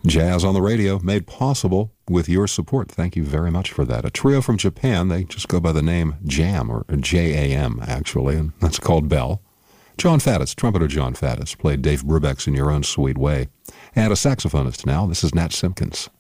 Jazz on the radio, made possible with your support. Thank you very much for that. A trio from Japan, they just go by the name Jam, or J-A-M, actually, and that's called Bell. John Faddis, trumpeter John Faddis, played Dave Brubeck's In Your Own Sweet Way. And a saxophonist now, this is Nat Simpkins.